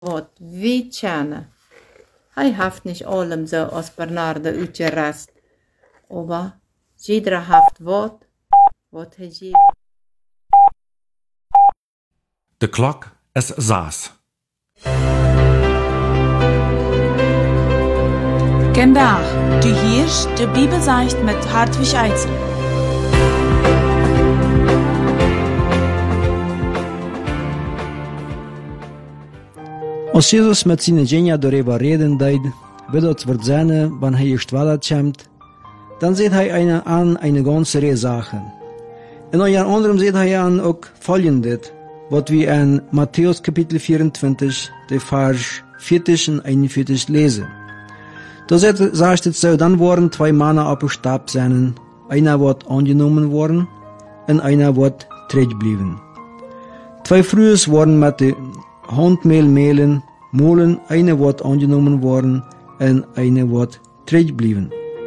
Wat wie tjäna. Hij haft nicht allem so als Bernarde uitgerast. Aber jeder haft wat hij geeft. De klok is 6. Vandaag, du hörst de Bibelzeicht mit Hartwig Eitzel. Als Jesus met zijn genia darüber reden deed, wie dat wird sein, wann hij Schwader kommt, dann sieht hij eine ganze Reihe Sachen. En unter anderem sieht hij an auch folgendes, wat wir in Matthäus Kapitel 24, de Vers 40 und 41 lesen. Da sagt es so, dann waren 2 Männer auf dem Stab sein, einer wird angenommen worden und einer wird zurückgeblieben. 2 Frühes wurden mit der Handmehl mehlen, einer wird angenommen worden und einer wird zurückgeblieben.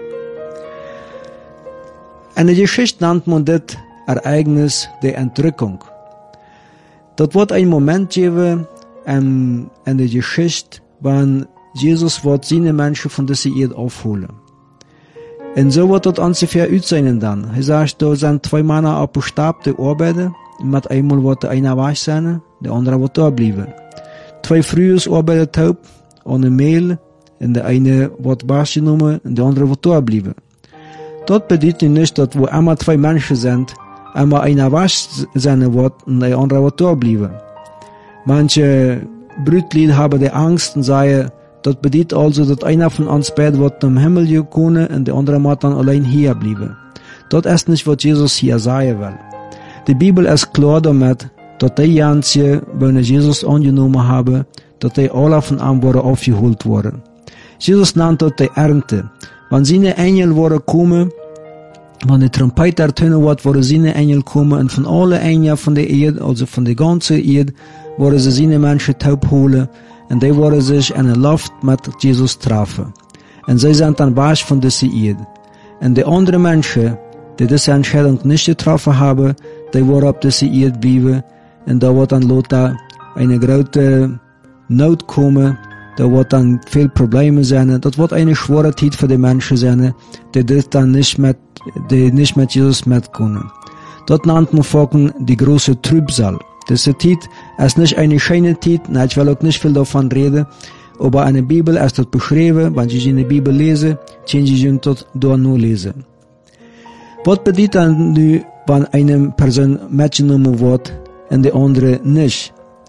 In der Geschichte nennt man das Ereignis der Entrückung. Das wird ein Moment geben in der Geschichte, wann Jesus wird seine Menschen von dieser Erde aufholen. Und so wird das ungefähr aussehen dann. Er sagt, da sind 2 Männer auf dem Stab, die arbeiten. Mit einmal wird einer wach sein, der andere wird da bleiben. 2 Frühes arbeiten taub, ohne Mehl, und der eine wird wach genommen, und der andere wird da bleiben. Das bedeutet nicht, dass wo einmal 2 Menschen sind, einmal einer wach sein wird, und der andere wird da bleiben. Manche Brütlein haben die Angst und sagen, das bedeutet also, dass einer von uns beiden wird zum Himmel kommen und der andere wird dann allein hier bleiben. Das ist nicht, was Jesus hier sagen will. Die Bibel ist klar damit, dass die Ganzen, wenn Jesus angenommen haben, dass die alle von ihm aufgeholt wurden. Jesus nennt das die Ernte. Wenn seine Engel kommen, wenn die Trompete ertönen wird, werden seine Engel kommen und von allen Engeln von der Erde, also von der ganzen Erde, werden sie seine Menschen taub holen und die werden sich in der Luft mit Jesus treffen. Und sie sind dann wach von dieser Erde. Und die anderen Menschen, die diese Entscheidung nicht getroffen haben, die werden auf dieser Erde bleiben und da wird dann lauter eine große Not kommen, da wird dann viel Probleme sein, das wird eine schwere Zeit für die Menschen sein, die das dann nicht mit Jesus mitkommen. Dort nennt man folgen die große Trübsal. Diese Zeit ist nicht eine schöne Zeit, ich will auch nicht viel davon reden, aber in der Bibel ist das beschrieben, wenn Sie in der Bibel lesen, können Sie das dort nur lesen. Was bedeutet dann, wenn eine Person mitgenommen wird und die andere nicht?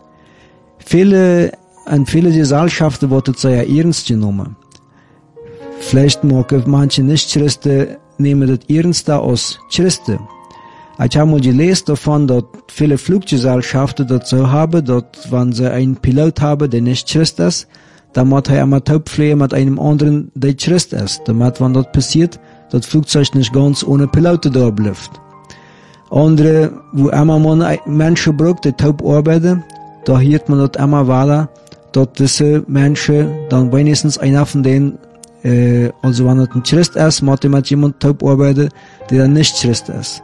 In viele Gesellschaften wird es sehr ernst genommen. Vielleicht mag manche Nicht-Christen nehmen das ernster als Christen. Ich habe mal gelesen davon, dass viele Fluggesellschaften das so haben, dass wenn sie einen Pilot haben, der nicht Christ ist, dann muss er einmal taub fliegen mit einem anderen, der Christ ist. Damit, wenn das passiert, das Flugzeug nicht ganz ohne Piloten da bleibt. Andere, wo einmal man Menschen braucht, die taub arbeiten, da hört man das einmal weiter, dass diese Menschen, dann wenigstens einer von denen, also wenn das ein Christ ist, muss mit jemand taub arbeiten, der dann nicht Christ ist.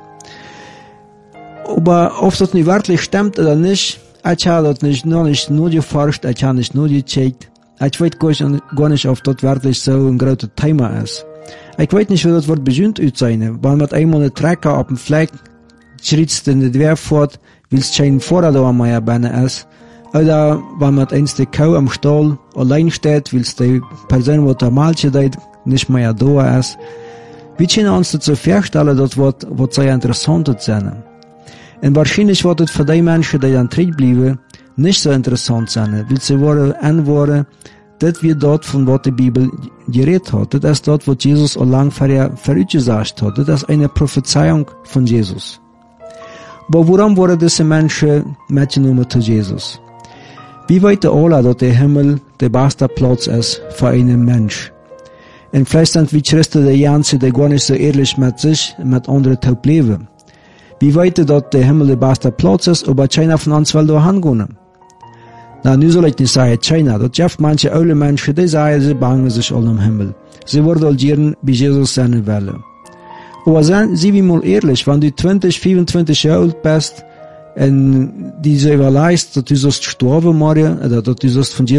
Aber ob das nicht wirklich stimmt oder nicht, ich habe das noch nicht nur geforscht, ich habe nicht nur gecheckt. Ich weiß gar nicht, ob das wirklich so ein großes Thema ist. Ich weiß nicht, wie das wird bestimmt sein. Wenn man einmal einen Trecker auf dem Fleck schritt in die Dwerg fort, will es kein Vorrat mehr bei ist. Oder wenn man eins die Kuh am Stall allein steht, will es die Person, die der Malche deed, nicht mehr da ist. Wir können uns das so vorstellen, das wird sehr interessant sein. Und wahrscheinlich wird es für die Menschen, die dann zurückbleiben, nicht so interessant sein, weil sie antworten, das wird dort, von was die Bibel geredet hat. Das ist dort, was Jesus allang vorausgesagt hat. Das ist eine Prophezeiung von Jesus. Aber warum wurden diese Menschen mitgenommen zu Jesus? Wir wissen alle, dass der Himmel der beste Platz ist für einen Mensch. Und vielleicht sind wir Christen die Ganze, die gar nicht so ehrlich mit sich und mit anderen taub leben. Wir wissen, dass der Himmel der beste Platz ist, aber keiner von uns will da hingehen. Na, nu soll ich nicht sagen, keiner. Das schafft manche alte Menschen, die sagen, sie bangen sich alle im Himmel. Sie wollen all gern bei Jesus sein wollen. Aber seien wir mal ehrlich, wenn du 20, 25 Jahre alt bist, En die ze wel lijst dat u zost gestorven worden, dat u zost van